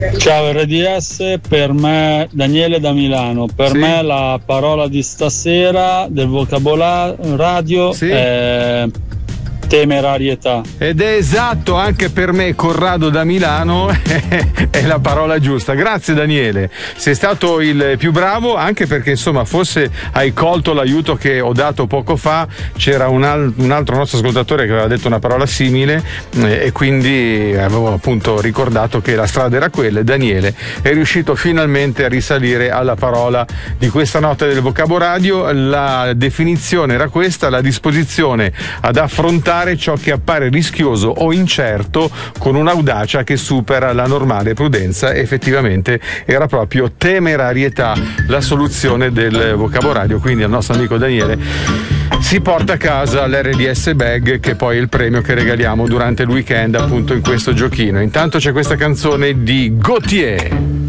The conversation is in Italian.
Ciao RDS, per me Daniele da Milano, per me la parola di stasera del vocabolario è temerarietà. Ed è esatto, anche per me Corrado da Milano è la parola giusta. Grazie Daniele, sei stato il più bravo, anche perché insomma forse hai colto l'aiuto che ho dato poco fa. C'era un altro nostro ascoltatore che aveva detto una parola simile e quindi avevo appunto ricordato che la strada era quella e Daniele è riuscito finalmente a risalire alla parola di questa notte del vocabolario. La definizione era questa: la disposizione ad affrontare ciò che appare rischioso o incerto con un'audacia che supera la normale prudenza. Effettivamente era proprio temerarietà la soluzione del vocabolario, quindi al nostro amico Daniele si porta a casa l'RDS Bag, che poi è il premio che regaliamo durante il weekend appunto in questo giochino. Intanto c'è questa canzone di Gautier.